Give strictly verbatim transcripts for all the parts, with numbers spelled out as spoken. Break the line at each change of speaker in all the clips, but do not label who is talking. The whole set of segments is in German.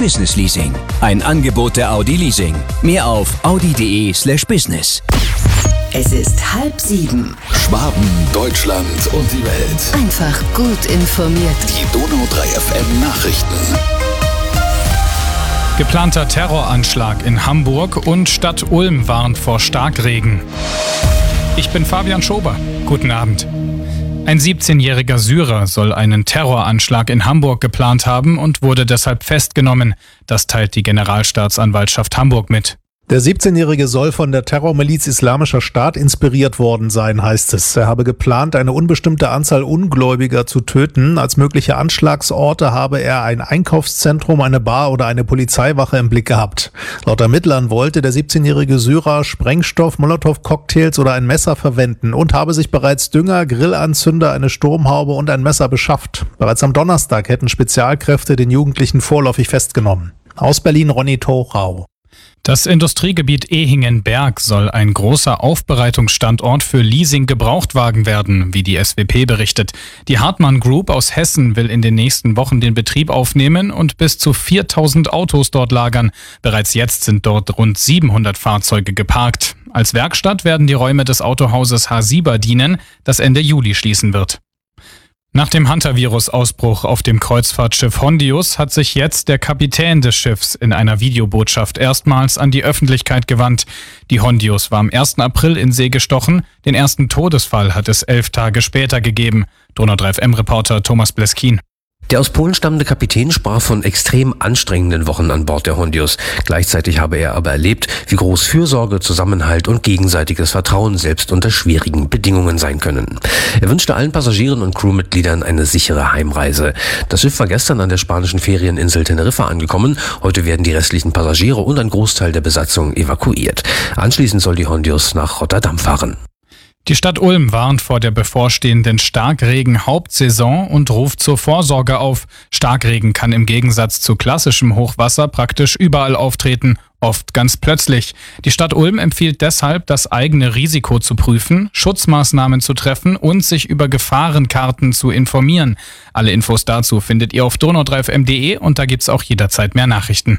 Business Leasing. Ein Angebot der Audi Leasing. Mehr auf audi.de slash business.
Es ist halb sieben.
Schwaben, Deutschland und die Welt.
Einfach gut informiert.
Die Donau drei F M Nachrichten.
Geplanter Terroranschlag in Hamburg und Stadt Ulm warnt vor Starkregen. Ich bin Fabian Schober. Guten Abend. Ein siebzehnjähriger Syrer soll einen Terroranschlag in Hamburg geplant haben und wurde deshalb festgenommen. Das teilt die Generalstaatsanwaltschaft Hamburg mit.
Der siebzehnjährige soll von der Terrormiliz Islamischer Staat inspiriert worden sein, heißt es. Er habe geplant, eine unbestimmte Anzahl Ungläubiger zu töten. Als mögliche Anschlagsorte habe er ein Einkaufszentrum, eine Bar oder eine Polizeiwache im Blick gehabt. Laut Ermittlern wollte der siebzehnjährige Syrer Sprengstoff, Molotow-Cocktails oder ein Messer verwenden und habe sich bereits Dünger, Grillanzünder, eine Sturmhaube und ein Messer beschafft. Bereits am Donnerstag hätten Spezialkräfte den Jugendlichen vorläufig festgenommen. Aus Berlin Ronny Thorau.
Das Industriegebiet Ehingen-Berg soll ein großer Aufbereitungsstandort für Leasing-Gebrauchtwagen werden, wie die S W P berichtet. Die Hartmann Group aus Hessen will in den nächsten Wochen den Betrieb aufnehmen und bis zu viertausend Autos dort lagern. Bereits jetzt sind dort rund siebenhundert Fahrzeuge geparkt. Als Werkstatt werden die Räume des Autohauses H Sieber dienen, das Ende Juli schließen wird. Nach dem Hantavirus-Ausbruch auf dem Kreuzfahrtschiff Hondius hat sich jetzt der Kapitän des Schiffs in einer Videobotschaft erstmals an die Öffentlichkeit gewandt. Die Hondius war am ersten April in See gestochen. Den ersten Todesfall hat es elf Tage später gegeben. Donau drei F M-Reporter Thomas Bleskin.
Der aus Polen stammende Kapitän sprach von extrem anstrengenden Wochen an Bord der Hondius. Gleichzeitig habe er aber erlebt, wie groß Fürsorge, Zusammenhalt und gegenseitiges Vertrauen selbst unter schwierigen Bedingungen sein können. Er wünschte allen Passagieren und Crewmitgliedern eine sichere Heimreise. Das Schiff war gestern an der spanischen Ferieninsel Teneriffa angekommen. Heute werden die restlichen Passagiere und ein Großteil der Besatzung evakuiert. Anschließend soll die Hondius nach Rotterdam fahren.
Die Stadt Ulm warnt vor der bevorstehenden Starkregen-Hauptsaison und ruft zur Vorsorge auf. Starkregen kann im Gegensatz zu klassischem Hochwasser praktisch überall auftreten, oft ganz plötzlich. Die Stadt Ulm empfiehlt deshalb, das eigene Risiko zu prüfen, Schutzmaßnahmen zu treffen und sich über Gefahrenkarten zu informieren. Alle Infos dazu findet ihr auf donau drei f m punkt de und da gibt's auch jederzeit mehr Nachrichten.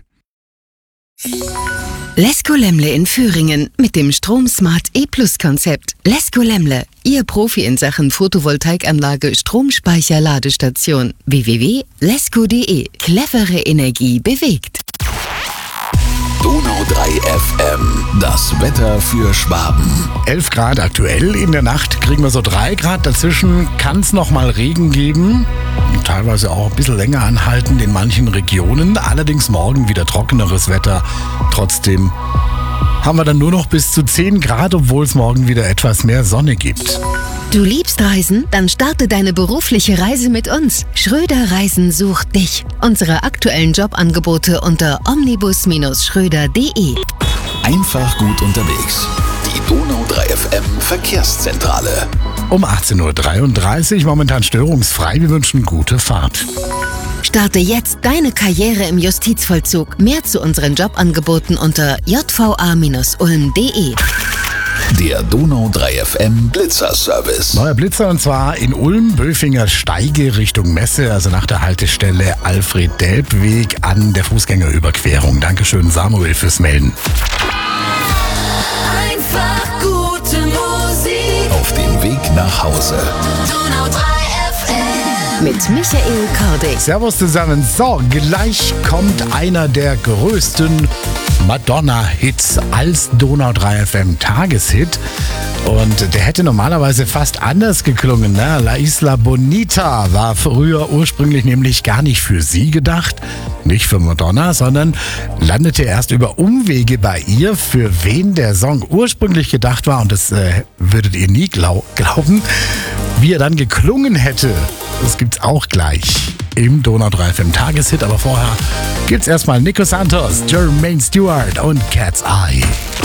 Lesko Lemle in Thüringen mit dem Stromsmart E-Plus-Konzept. Lesko Lemle, Ihr Profi in Sachen Photovoltaikanlage, Stromspeicher, Ladestation. w w w punkt lesko punkt de. Clevere Energie bewegt.
Donau drei F M. Das Wetter für Schwaben.
elf Grad aktuell. In der Nacht kriegen wir so drei Grad. Dazwischen kann es nochmal Regen geben. Und teilweise auch ein bisschen länger anhalten in manchen Regionen. Allerdings morgen wieder trockeneres Wetter. Trotzdem haben wir dann nur noch bis zu zehn Grad, obwohl es morgen wieder etwas mehr Sonne gibt.
Du liebst Reisen? Dann starte deine berufliche Reise mit uns. Schröder Reisen sucht dich. Unsere aktuellen Jobangebote unter omnibus Schröder punkt de.
Einfach gut unterwegs. Die Donau drei F M Verkehrszentrale.
Um achtzehn Uhr dreiunddreißig, momentan störungsfrei. Wir wünschen gute Fahrt.
Starte jetzt deine Karriere im Justizvollzug. Mehr zu unseren Jobangeboten unter j v a ulm punkt de.
Der Donau drei F M Blitzerservice.
Neuer Blitzer und zwar in Ulm, Böfinger Steige Richtung Messe, also nach der Haltestelle Alfred-Delp-Weg an der Fußgängerüberquerung. Dankeschön Samuel fürs Melden.
Einfach gute Musik.
Auf dem Weg nach Hause.
Donau drei F M. Mit Michael Kordek.
Servus zusammen. So, gleich kommt einer der größten Madonna-Hits als Donau drei F M Tageshit. Und der hätte normalerweise fast anders geklungen. Ne? La Isla Bonita war früher ursprünglich nämlich gar nicht für sie gedacht. Nicht für Madonna, sondern landete erst über Umwege bei ihr, für wen der Song ursprünglich gedacht war. Und das äh, würdet ihr nie glaub- glauben, wie er dann geklungen hätte. Das gibt's auch gleich im Donau drei F M Tageshit. Aber vorher gibt's erstmal Nico Santos, Jermaine Stewart und Cat's Eye.